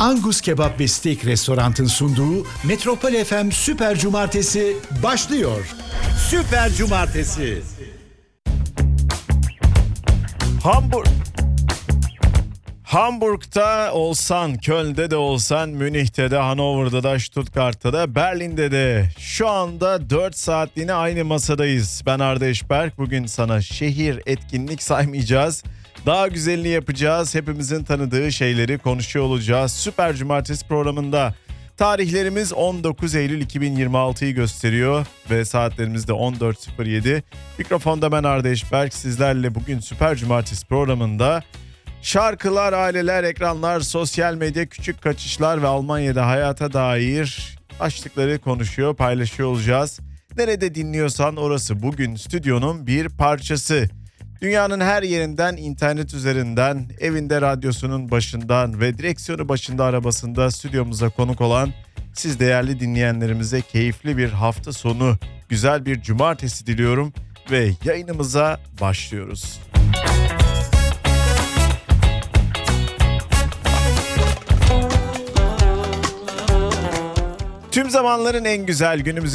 Angus Kebap ve Steak Restorant'ın sunduğu Metropol FM Süper Cumartesi başlıyor. Süper Cumartesi. Hamburg'da olsan, Köln'de de olsan, Münih'te de, Hannover'da da, Stuttgart'ta da, Berlin'de de şu anda 4 saatliğine aynı masadayız. Ben Arda Eşberk. Bugün sana şehir, etkinlik saymayacağız. Daha güzelini yapacağız. Hepimizin tanıdığı şeyleri konuşuyor olacağız. Süper Cumartesi programında tarihlerimiz 19 Eylül 2026'yı gösteriyor ve saatlerimiz de 14.07. Mikrofonda ben Arda Eşberk. Sizlerle bugün Süper Cumartesi programında şarkılar, aileler, ekranlar, sosyal medya, küçük kaçışlar ve Almanya'da hayata dair başlıkları konuşuyor, paylaşıyor olacağız. Nerede dinliyorsan orası bugün stüdyonun bir parçası. Dünyanın her yerinden, internet üzerinden, evinde radyosunun başından ve direksiyonu başında arabasında stüdyomuza konuk olan siz değerli dinleyenlerimize keyifli bir hafta sonu, güzel bir cumartesi diliyorum ve yayınımıza başlıyoruz. Tüm zamanların en güzel günümüzü